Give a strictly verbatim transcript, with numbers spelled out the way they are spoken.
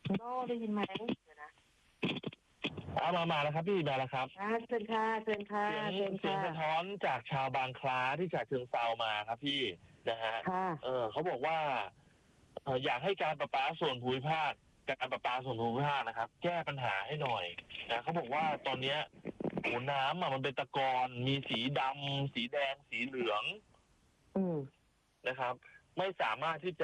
โน่ได้ยินไหมเดี๋ยวนะเอามามาแล้วครับพี่มาแล้วครับอ่าเชิญค่ะเชิญค่ะเสียงเชิญเสียงค่ะสะท้อนจากชาวบางคล้าที่ฉะเชิงเทรามาครับพี่นะฮะค่ะเออเขาบอกว่าเอ่ออยากให้การประปาส่วนภูมิภาคการประปาส่วนภูมิภาคนะครับ แก้ปัญหาให้หน่อยนะเขาบอกว่าตอนเนี้ยโอ้น้ำอ่ะมันเป็นตะกอนมีสีดำสีแดงสีเหลืองอืมนะครับ ไม่สามารถที่จะ